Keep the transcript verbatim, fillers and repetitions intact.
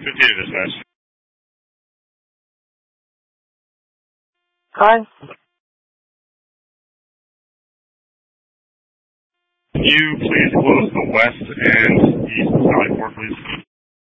Continue dispatch. Hi. Can you please close the west and east side port, please?